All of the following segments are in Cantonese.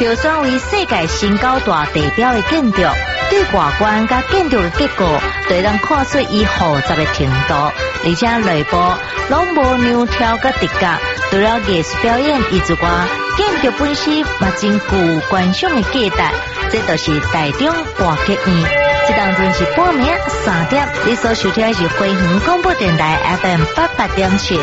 受选为世界新高大地标的建筑，对外观甲建筑的结构，都让看出伊复杂的程度，而且内部拢无neu条甲直角。除了艺术表演以之外，建筑本身嘛真具观赏的价值。这就是台中歌剧院。这当阵是半暝3点，你所收听的是花园广播电台 FM 88.7。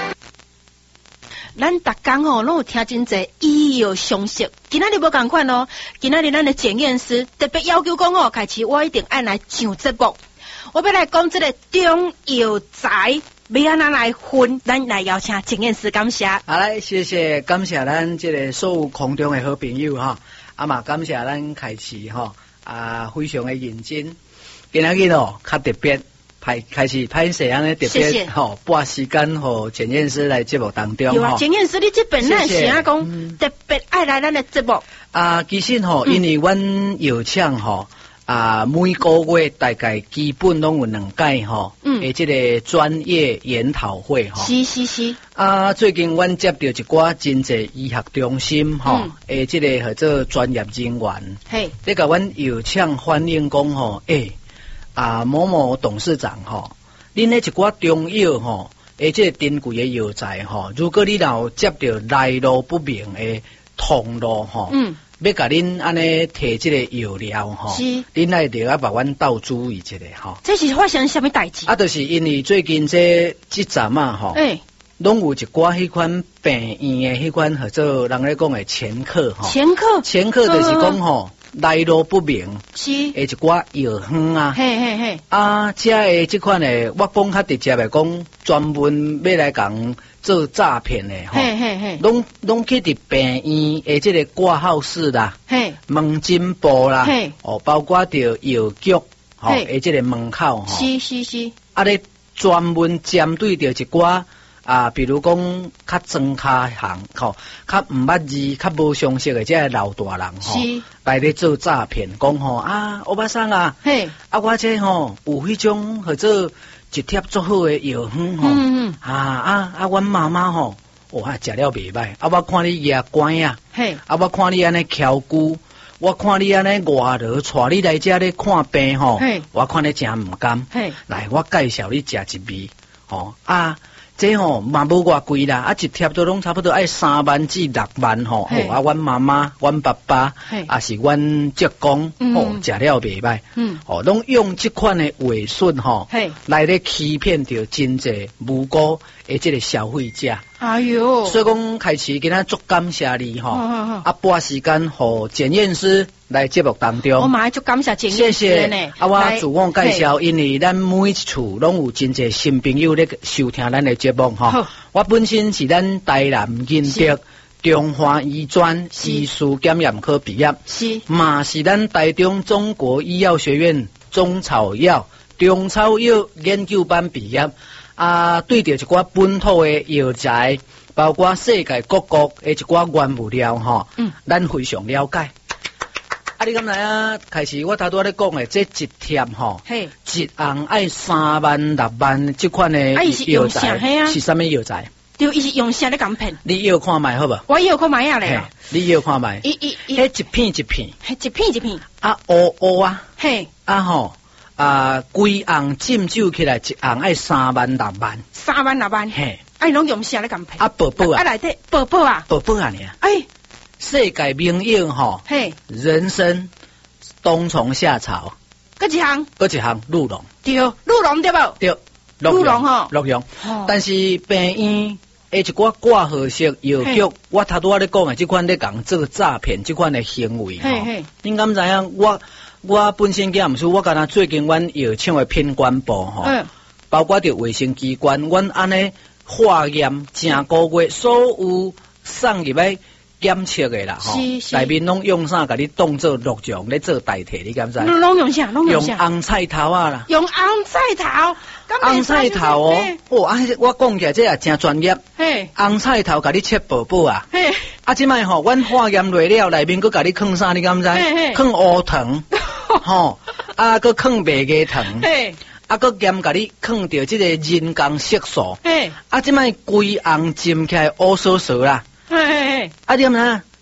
咱逐工拢有听真侪医药常识，今仔日无共款哦。今仔日咱的检验师特别要求讲开始我一定爱来上节目。我要来讲这个中药材。要安怎来分？咱来邀请检验师，感谢。 好来，谢谢，感谢咱这个所有空中的好朋友哈，嘛感谢咱开始哈非常的认真。今仔日较特别，开始拍摄安尼特别拨时间和检验师来节目当中。 有啊，检验师，你这本来是啊讲特别爱来咱的节目。 其实因为阮药厂每个月大概基本拢有2届这个专业研讨会是。 最近阮接到一寡真济医学中心这个叫做专业人员，你甲阮药厂反映讲某某董事长恁那一寡中药这个珍贵的药材如果你有接到来路不明的通路要甲恁安尼摕这个药料恁来得要把阮斗注意一下这是发生什么代志？ 就是因为最近这阵拢有一寡迄款病院的迄款叫做人咧讲的前客前客就是讲来路不明是一寡药方这的这款的我讲较直接的讲专门要来讲做诈骗的拢去伫病院的这个挂号室啦门诊部啦包括着药局的这个门口是咧专门针对着一寡比如讲较庄卡行较毋捌字较无常识的这个老大人来咧做诈骗讲欧巴桑我这有迄种叫做一贴足好的药方阮妈妈食了袂歹我看你牙关我看你安尼翘骨我看你安尼外劳带你来这咧看病我看你真毋甘来我介绍你食一味这嘛无偌贵啦，一贴都拢差不多爱3万至6万阮妈妈、阮爸爸是阮职工食了袂歹拢用这款的话术来咧欺骗着真济无辜的这个消费者。 哎呦， 所以讲开始今仔足感谢你拨时间互检验师来节目当中。 我嘛足感谢检验师呢。 我自我介绍，因为咱每一次拢有真济新朋友咧收听咱的节目我本身是咱台南仁德中华医专医师检验科毕业，嘛是咱台中中国医药学院中草药研究班毕业。对着一寡本土的药材，包括世界各国的一寡原物料咱非常了解。你敢知开始我头拄咧讲的这一贴一行爱3万6万这款的药材是什么药材？ 对，伊是用啥咧讲骗？ 你药看卖好无？ 我药看卖啊咧。 你药看卖？迄一片一片， 一片一片乌规红浸酒起来一红爱3万6万 ，3万6万，拢用啥咧讲骗？ 宝宝内底宝宝尔， 世界名药人参、冬虫夏草， 搁一项鹿茸， 对，鹿茸对无？ 对，鹿茸，但是病院一寡挂号式药局，我头拄咧讲的这款咧讲做诈骗这款的行为恁敢知影我本身检验师，我敢若最近阮药厂的品管部包括着卫生机关，阮安尼化验正个月所有送入来检测的啦内面拢用啥？甲你当做鹿茸咧做代替，你敢知？ 拢用啥？ 用红菜头啦， 用红菜头， 红菜头我讲起来这也真专业。红菜头甲你切薄薄即摆阮化验落了，内面佫甲你放啥？你敢知？放乌糖。佫放白鸡糖，佫兼甲你放着这个人工色素，即摆规红浸起来乌索索啦，你敢知？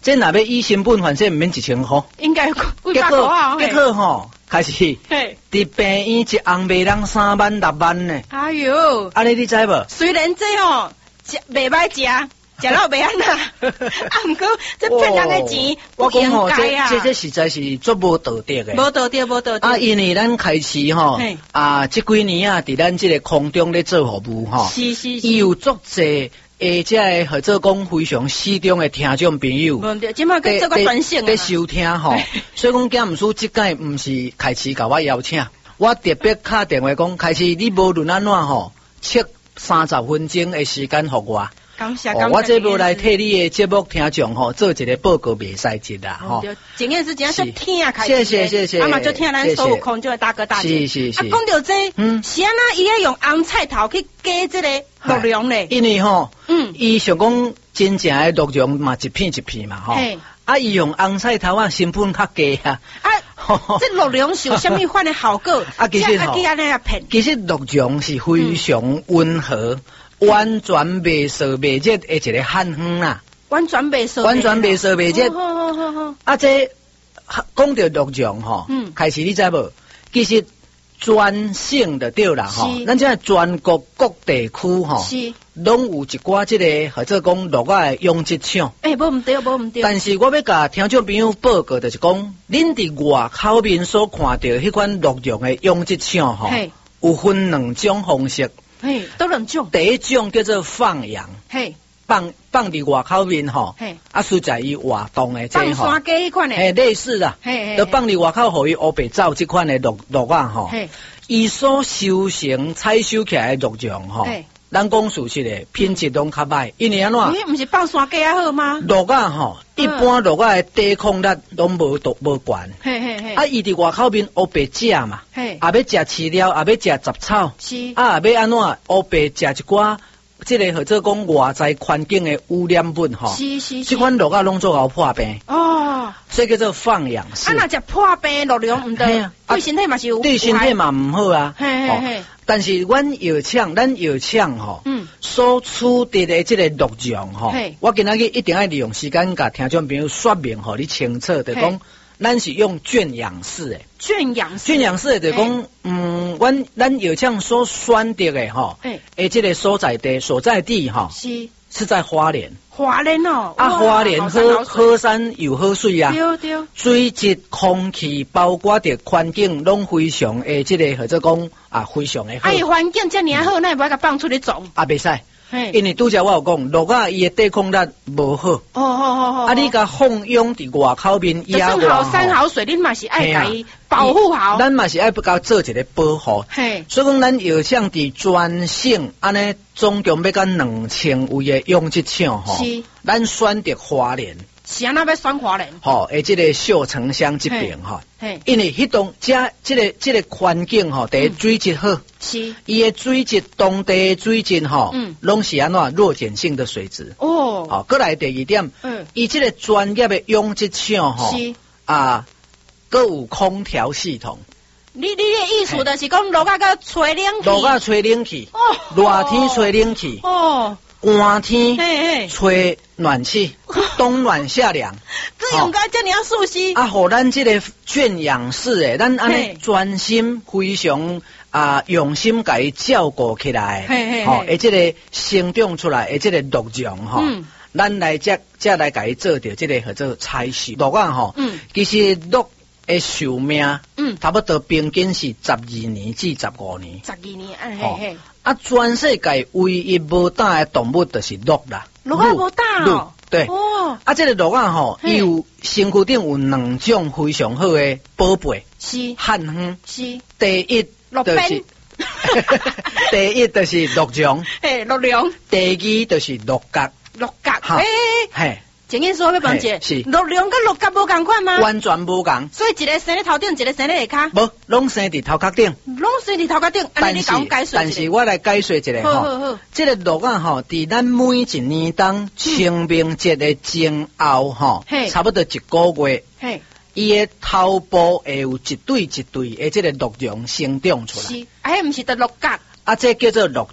这若要以成本换，这毋免1000块， 应该几百块啊。 结果吼，开始伫病院一红卖人3万6万呢。 哎呦， 安尼你知无？ 虽然这吼袂歹食。食了袂安那，毋过这骗人的钱， 我讲吼， 这实在是足无道德的。 无道德，无道德。 啊，因为咱开始吼，这几年啊，伫咱这个空中咧做服务吼，伊有足侪这或者讲非常适中的听众朋友， 即马去做个传承咧收听吼。所以讲今毋输即届毋是开始甲我邀请，我特别打电话讲，开始你无论安怎吼，切30分钟的时间互我。 感谢， 我这无来替你的节目听众吼做一个报告袂使节啦吼。 前件事情就听开始， 谢谢， 啊嘛就听咱所有空中的大哥大姐。 是。 啊，讲到这，是安那伊要用红菜头去加这个肉量咧？ 因为吼，伊想讲真正的肉量嘛一片一片嘛吼。啊，伊用红菜头啊，成本较低啊。 这肉量是有啥物款的效果？ 啊，其实吼，其实肉量是非常温和。完全袂烧袂热的一个汉方啦， 完全袂烧袂热。啊，这讲到肉酱吼，开始你知无？其实全省的对啦吼，咱这全国各地区吼，拢有一寡这个或者讲肉仔的养殖场。 无毋对。 但是我要甲听众朋友报告就是讲，恁伫外口面所看到迄款肉酱的养殖场吼，有分2种方式。 都2种。 第一种叫做放养，放伫外口面吼，啊，实在伊活动的这吼， 放山鸡迄款的， 类似啦，就放伫外口，互伊乌白走这款的肉啊吼，伊所收成采收起来的肉酱吼，咱讲事实的品质拢较歹，因为安怎？ 毋是放山鸡啊好吗？ 肉啊吼，一般肉啊的抵抗力拢无悬，啊，伊伫外口面乌白食嘛，也要食饲料，也要食杂草，啊，也要安怎乌白食一寡，这个或者讲外在环境的污染物吼，这款肉啊拢做好破病哦，所以叫做放养式。 啊，若食破病肉量毋对，对身体嘛是有对身体嘛毋好啊。但是咱药厂吼，所取得的这个肉酱吼，我今仔日一定要利用时间甲听众朋友说明，互你清楚的讲，咱是用圈养式的。 圈养式的就讲，咱药厂所选择的吼，这个所在地吼，是在花莲。 花莲哦， 啊，花莲好山又好水啊， 对， 水质、空气，包括着环境，拢非常诶，这个或者讲非常诶好。 啊，环境遮尔好，那袂甲放出去种？ 啊，袂使。因为拄则我有讲，肉啊伊的抵抗力无好。哦。啊，你甲放养伫外口面， 就算好山好水，恁嘛是爱甲伊保护好。 咱嘛是爱甲做一个保护。所以讲，咱药厂伫全省安尼总共要甲2000位的养殖场吼，咱选择花莲。 是安那要选花莲？ 吼，这个秀成乡这边吼，因为迄栋这个环境吼，第一水质好，伊的水质当地的水质吼，拢是安怎弱碱性的水质哦。好，过来第二点，伊这个专业的养殖场吼，各有空调系统。 你的意思就是讲，落啊个吹冷气， 落啊吹冷气，热天吹冷气，寒天吹暖气，冬暖夏凉。 这用甲遮尔啊熟悉啊，互咱这个圈养式诶，咱安尼专心非常用心甲伊照顾起来，吼，而这个生长出来，而这个肉酱吼，咱来再来甲伊做着这个叫做采收肉啊吼，其实肉的寿命，差不多平均是12年至15年。 12年，嘿。 啊，全世界唯一无胆的动物就是鹿啦。 鹿啊无胆哦。 对。哦。啊，这个鹿啊吼，伊有身躯顶有2种非常好的宝贝。是。汉方。是。第一就是第一就是鹿酱。 鹿粮。 第二就是鹿角。 鹿角。嘿。前面说要问者，鹿粮跟鹿角无共款吗？ 完全无共， 所以一个生伫头顶，一个生伫下骹。 无，拢生伫头壳顶。 拢生伫头壳顶，安尼你甲我解说一下。 但是我来解说一下吼，这个鹿啊吼，伫咱每一年当清明节的前后吼，差不多1个月，伊的头部会有一对一对的这个鹿粮生长出来。 是，迄毋是得鹿角。 啊，这叫做鹿酱。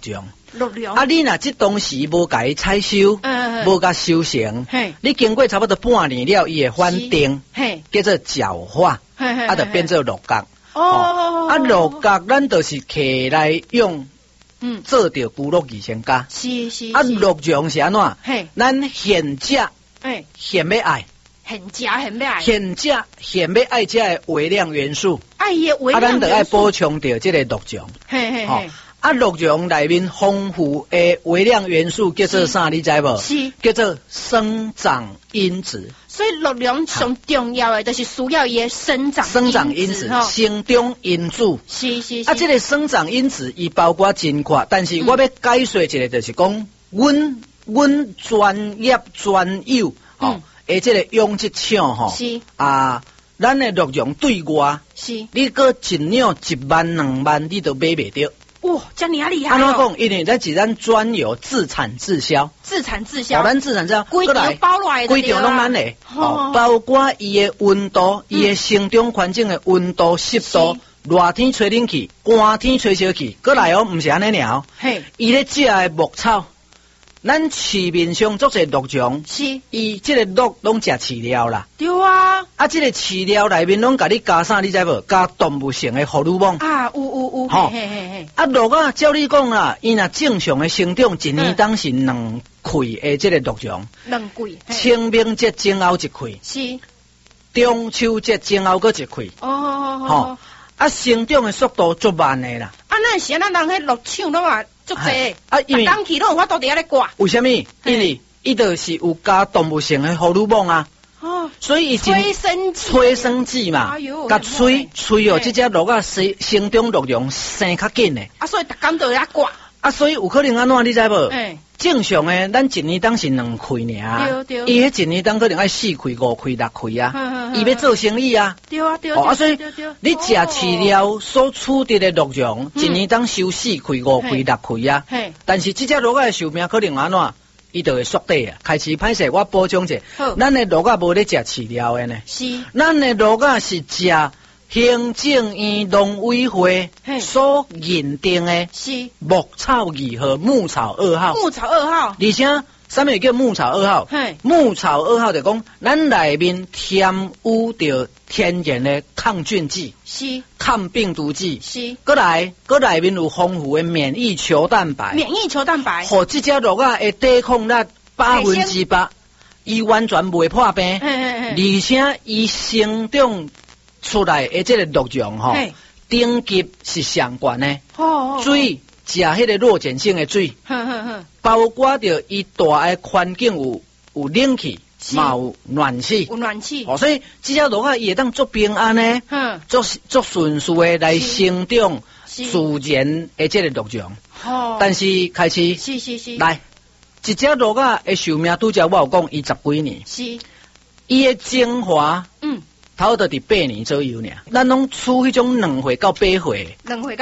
陆龙啊，你若这东西无甲伊采收，无甲收成，你经过差不多半年了，伊会反定，叫做角化，啊，就变做鹿角。啊，鹿角咱就是摕来用，做着古乐艺先家。 是。 啊，鹿茸是安怎？咱现食，现要爱。现要爱这个微量元素，咱就爱补充到这个鹿茸。啊，鹿茸内面丰富的微量元素叫做啥？你知无？ 是叫做生长因子。 所以鹿茸上重要的就是需要伊的生长因子、 生长因子。 是。 啊，这个生长因子伊包括真阔，但是我要解说一个，就是讲，阮专业专有诶，这个养殖场吼， 是啊，咱的鹿茸对外是， 你个一两1万2万，你都买袂到。 哇，这么厉害！ 安怎讲？因为咱是咱专有自产自销， 咱自销，规条包来的， 规条拢咱的，包括伊的温度、伊的生长环境的温度、湿度，热天吹冷气，寒天吹小气，过来毋是安尼尔，伊咧食的牧草。咱市面上做些鹿茸， 是伊这个鹿拢食饲料啦， 对啊， 啊，这个饲料内面拢甲你加啥？你知无？加动物性的荷尔蒙啊，有，嘿， 啊，鹿啊，照你讲啦，伊若正常的生长，一年当是2季的这个鹿茸 ，2季， 清明节前后1季， 是中秋节前后搁1季， 哦， 啊，生长的速度足慢的啦， 啊，那是咱人迄鹿场拢啊。足济啊，因为当期拢有法度伫遐咧挂。 为什么？因为伊就是有加动物性的荷尔蒙啊，所以伊催生剂嘛，甲催哦，这只鹿啊生长鹿茸生较紧的。 啊，所以逐工都遐挂。 啊，所以有可能安怎？你知无？正常的，咱一年当是2季尔，伊迄一年当可能爱4季、5季、6季啊，伊要做生意啊。 对啊， 所以你食饲料所取得的鹿茸，一年当收4季、5季、6季啊。但是这只鹿仔的寿命可能安怎？伊就会缩短啊。开始歹势，我补充者，咱的鹿仔无咧食饲料的呢， 是， 咱的鹿仔是食行政院农委会所认定的是牧草2号、牧草2号，而且啥物叫牧草2号？牧草2号就讲咱内面添有着天然的抗菌剂， 是抗病毒剂， 是， 过内面有丰富的免疫球蛋白，互这只鹿仔会抵抗力100%，伊完全袂破病，而且伊生长出来的这个鹿茸吼，等级是上悬的，水食迄个弱碱性的水，包括着伊大的环境有冷气，嘛有暖气，所以这只鹿仔伊会当做平安呢，做顺序的来生长自然的这个鹿茸。但是开始来一只鹿仔的寿命，拄则我有讲伊10几年， 是伊的精华，头都伫8年左右呢。咱拢取迄种2岁到8岁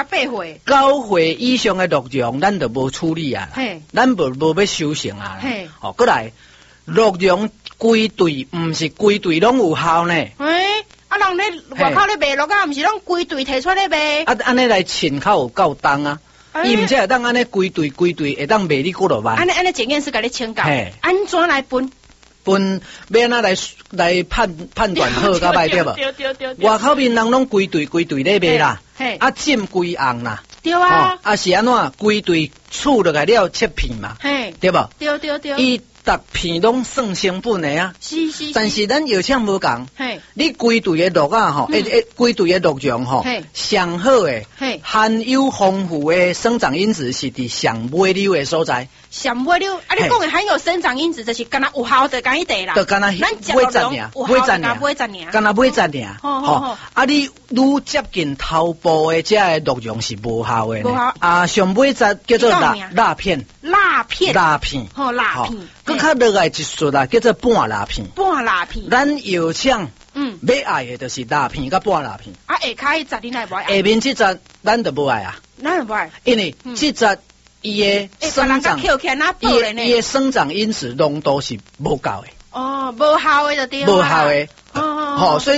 ，9岁以上的鹿茸，咱就无处理啊，咱无要收成啊。过来鹿茸规队，毋是规队拢有效呢。 啊，人咧外口咧卖鹿啊，毋是拢规队摕出来卖。 啊，安尼来进口有够重啊。伊毋则会当安尼规队会当卖你几落万。 安尼检验师甲你请教，安怎来分要安那来判断好甲歹对无？外口面人拢规队咧卖啦，啊浸规红啦， 对啊， 啊是安怎规队厝落来了切片嘛，对无？ 对， 伊逐片拢算成本的啊， 是， 但是咱药厂无共，你规队的鹿啊吼，规队的鹿茸吼，上好的含有丰富的生长因子是伫上尾溜的所在。 上尾溜，啊！你讲的含有生长因子，就是干那有效的干一地啦。 就干那买10尔，干那买10尔。吼，啊！你愈接近头部的这个鹿茸是无效的。无效啊！上尾10叫做蜡片。 蜡片。 蜡片。 佮较落来一束啦，叫做半蜡片。咱药厂要爱的就是蜡片佮半蜡片。 啊，下开10你奈无爱？ 下面这10咱就无爱啊。 咱就无爱， 因为这10伊的生长，伊的生长因子浓度是无够的。 无效的就对。无效的，所以讲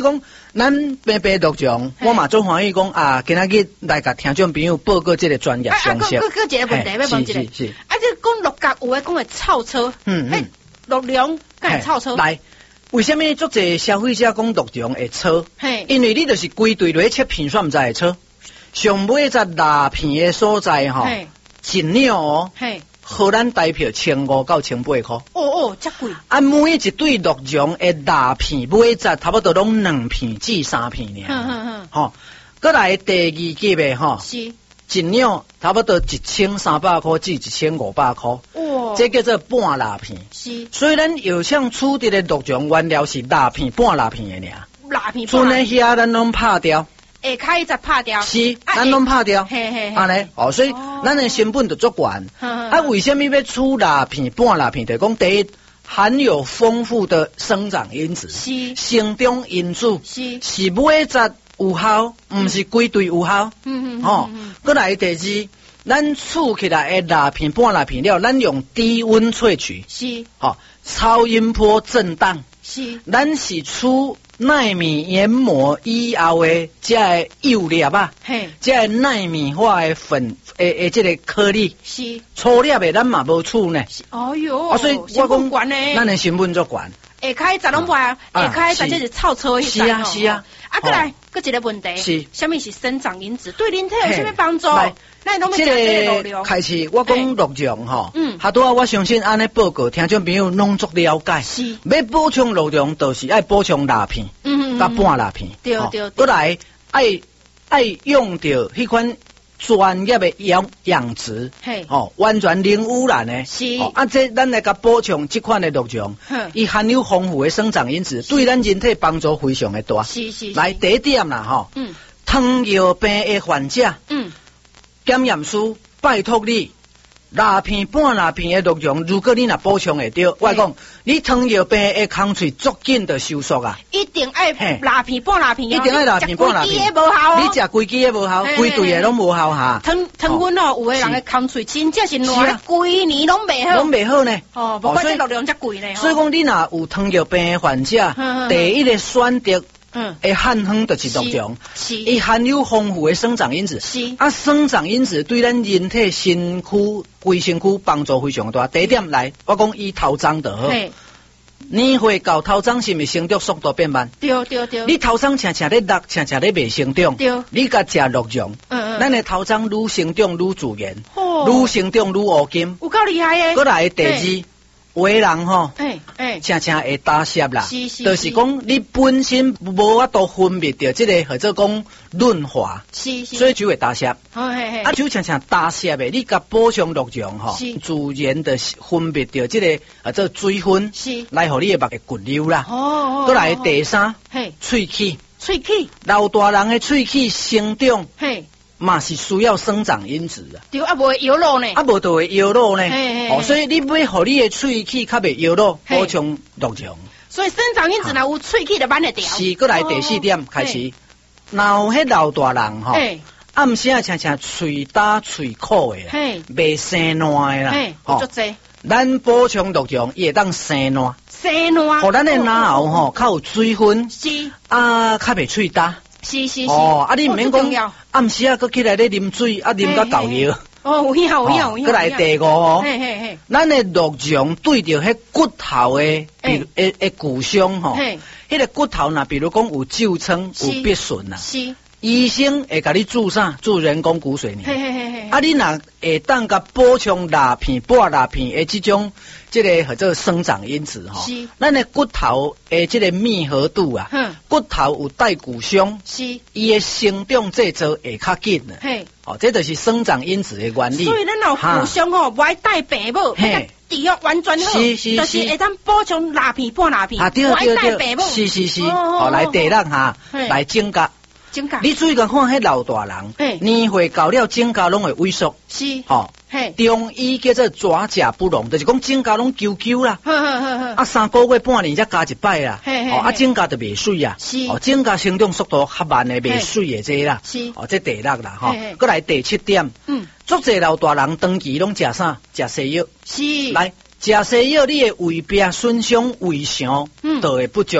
咱白白鹿酱，我嘛做欢喜讲啊，今仔日来甲听众朋友报告这个专业常识。 个一个问题要问一个， 是。 啊，这讲鹿角有诶讲会臭车，鹿粮敢会臭车？ 来，为什么足侪消费者讲鹿酱会臭？因为你就是规对落去切片煞，毋知会臭。上尾在拉片的所在吼，一两哦，荷兰台票1500到1800块。 哦，遮贵。 啊，每一对鹿酱的拉片每只差不多拢2片至3片尔。吼，过来第二级的吼，是一两差不多1300块至1500块。哇，这叫做半拉片。是，所以咱药厂处理的鹿酱原料是拉片半拉片的尔。 拉片。 剩的遐咱拢拍掉。 下开再拍掉， 是，咱拢拍掉，安尼，所以咱的成本就足悬。啊，为什么要出拉片、半拉片？就讲第一，含有丰富的生长因子，是，成长因子，是每一只有效，唔是规对有效。过来第二，咱储起来的拉片、半拉片了，咱用低温萃取，是，超音波震荡，是，咱是出奈米研磨以后的这个釉粒啊，这个奈米化的粉这个颗粒，是粗粒的咱嘛无处呢。 哦哟， 所以我讲，咱的成本足悬。 下开十拢卖，下开咱就是臭臭是啊是啊。 啊，过来，搁一个问题，是，什么是生长因子？对人体有什么帮助？那拢要食这个鹿粮。 开始我讲鹿酱吼，哈拄啊，我相信安尼报告，听众朋友拢足了解。是，要补充鹿酱，就是爱补充拉片，甲半拉片。对。过来，爱用到迄款专业的养殖，完全零污染的。是。这咱来甲补充这款的鹿酱，伊含有丰富的生长因子，对咱人体帮助非常的大。是。来第一点啦，糖尿病的患者，检验师拜托你，拉片半拉片的鹿酱，如果你若补充会到，我讲你糖尿病的空喙足紧就收缩啊！ 一定爱拉片半拉片， 一定爱拉片半拉片，你食规支的无效，规对的拢无效哈。 糖分哦，有的人的空喙真正是烂，规年拢袂好， 拢袂好呢。 哦，不怪这鹿粮遮贵呢。 所以讲你若有糖尿病的患者，第一个选择。汉方就是鹿酱，伊含有丰富的生长因子，生长因子对咱人体身躯规身躯帮助非常大。第一点来，我讲伊头长就好，年岁到头长是毋是成长速度变慢？对。你头长常常咧落，常常咧未成长，你甲食鹿酱，咱的头长愈成长愈自然，愈成长愈乌金， 有够厉害诶。 过来第二。有的人吼，常常会打湿啦，就是讲你本身无法度分泌到这个或者讲润滑，所以就会打湿。啊，就常常打湿的，你甲补充鹿酱吼，自然的分泌到这个或者水分，来互你的目会骨溜啦。过来第三，喙齿，老大人的喙齿生长。嘛是需要生长因子啊， 对啊，无会摇落呢， 无就会摇落呢，所以你要互你的喙齿较袂摇落，补充鹿酱。 所以生长因子若有喙齿就慢得掉。 是，过来第四点开始，若有迄老大人吼，暗时啊常常喙打喙苦的，袂生烂的啦， 足济。 咱补充鹿酱，伊会当生烂，互咱的牙喉吼较有水分，是啊，较袂喙打。是，你唔免讲，暗时啊，佮起来咧啉水，啉甲搞药。 有影。 佮来第五吼，咱的鹿酱对着迄骨头的骨伤吼，迄个骨头呐，比如讲有皱疮、有逼损呐，医生会甲你注啥？注人工骨髓呢？你若会当甲补充拉片、半拉片的这种。这个或者生长因子吼，咱的骨头的这个密合度啊，骨头有带骨伤，伊的生长制造会较紧啊。这就是生长因子的原理。 所以咱有骨伤吼，不爱带病母，治疗完全好，就是会当补充拉片、半拉片，不爱带病母。 是，来第六哈，来增加。你注意看迄老大人，年岁到了，指甲拢会萎缩。是，中医叫做爪甲不拢，就是讲指甲拢揪揪啦。3个月半年才加一摆啦。指甲就袂水啊。指甲生长速度较慢的，袂水的这啦。这第六啦哈。过来第七点，足侪老大人长期拢食啥？食西药。是，来食西药，你的胃壁损伤、胃肠都会不足啊。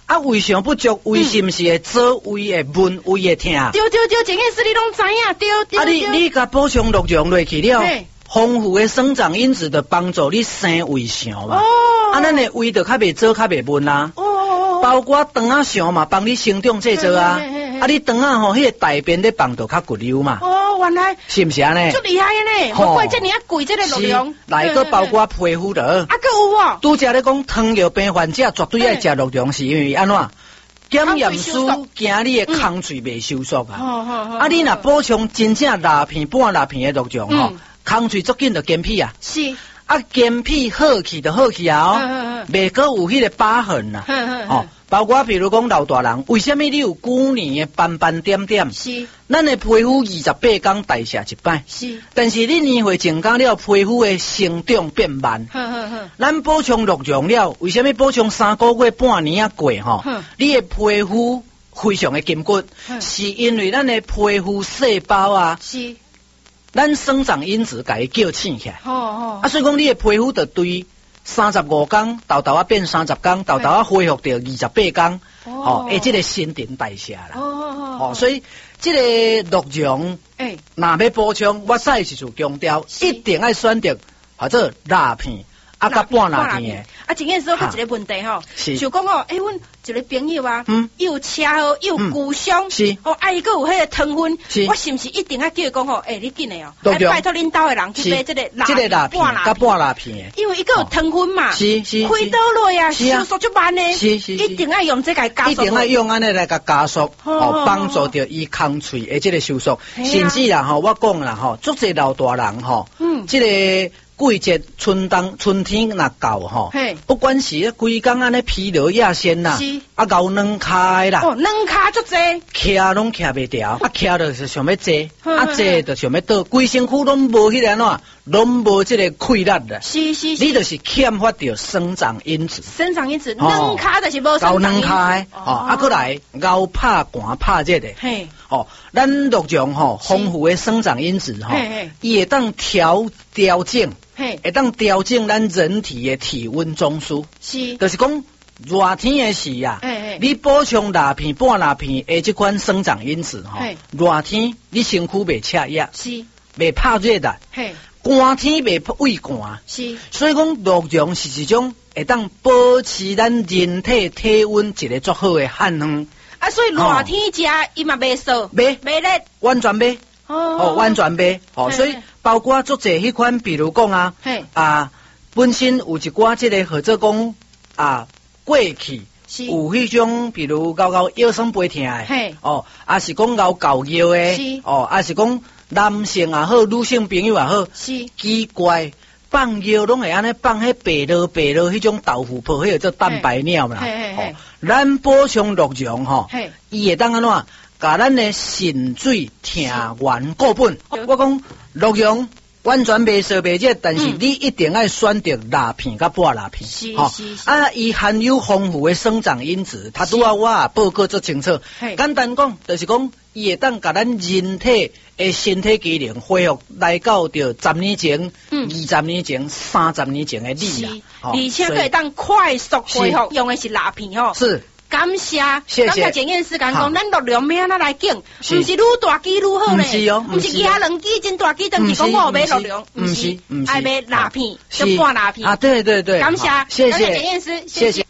啊，胃上不足，胃是毋是会做胃会闷，胃会痛？ 对，检验师你拢知影，对。 啊，你甲补充鹿茸落去了，丰富的生长因子的帮助你生胃上嘛。啊，咱的胃就较袂做，较袂闷啦。包括肠仔上嘛，帮你生长制作啊。啊，你肠仔吼，迄个大便咧放就较骨溜嘛。 原来是毋是安尼？ 足厉害的呢，难怪这么啊贵，这个鹿茸。 来个包括皮肤的。 啊，佫有哦。 拄则咧讲糖尿病患者绝对爱食鹿茸，是因为安怎？检验师惊你的空喙袂收缩啊。啊，你若补充真正大片、半大片的鹿茸吼，空喙足紧就健脾啊。 是。 啊，健脾好去就好去啊，袂阁有迄个疤痕啊。包括比如讲老大人，为什么你有古年的斑斑点点？是，咱的皮肤28天代谢一摆，是，但是你年岁增加了，皮肤的生长变慢。咱补充鹿茸了，为什么补充3个月、半年啊过吼？你的皮肤非常的紧骨，是因为咱的皮肤细胞啊，是，咱生长因子甲伊叫醒起来。啊，所以讲你的皮肤就对。35天，豆豆啊变30天，豆豆啊恢复到28天，诶，这个新陈代谢啦。所以这个鹿茸，若要补充，我再是就强调，一定要选择或者辣片，啊，甲半辣片的。 啊，检验师有一个问题吼，就讲吼，阮一个朋友啊，有车祸，有骨伤，是，伊个有迄个糖分，我是毋是一定要叫伊讲吼，你紧的哦，拜托恁兜的人去买这个辣片， 甲半辣片的， 因为伊个有糖分嘛，是，开刀落啊，收缩就慢呢，是，一定要用这个加速， 一定要用安尼来甲加速，帮助到伊空喙的这个收缩，甚至啦吼，我讲啦吼，足侪老大人吼，这个。季节春天若到吼，不管是规工安尼疲劳亚线啦，啊咬软骹啦， 软骹足济， 徛拢徛袂调，啊徛就是想要坐，啊坐就想要倒，规身躯拢无迄个安怎，拢无这个气力啦。是，你就是欠缺着生长因子。 生长因子，软骹就是无生长因子。 咬软骹的，啊过来咬拍寒拍热的，咱鹿茸吼丰富的生长因子吼，伊会当调整。会当调整咱人体的体温中枢，是，就是讲热天的时啊，你补充辣片、半辣片的这款生长因子吼，热天你身躯袂赤热，是，袂怕热的，寒天袂畏寒，是，所以讲鹿茸是一种会当保持咱人体体温一个足好的汉方。 啊，所以热天食伊嘛袂烧，袂热， 完全袂。完全袂，所以包括足侪迄款，比如讲本身有一寡即个或者讲过去有迄种，比如咬腰酸背痛的，是讲咬狗腰的，是讲男性也好，女性朋友也好，是奇怪放药拢会安尼放迄白落迄种豆腐泡，迄个做蛋白尿啦，咱补充鹿茸吼，伊会当安怎？甲咱的肾水听完过本，我讲鹿茸完全袂烧袂热，但是你一定要选择辣片甲半辣片，伊含有丰富的生长因子，它拄我也报告足清楚。简单讲，就是讲伊会当甲咱人体的身体机能恢复来到着10年前、20年前、30年前的你啦， 而且可以当快速恢复，用的是辣片吼。是。感谢检验师讲，咱鹿茸要安怎来种，毋是愈大枝愈好咧，毋是压2枝真大枝，等是讲我买鹿茸，毋是，爱买辣片，就半辣片。 对， 感谢检验师，谢谢。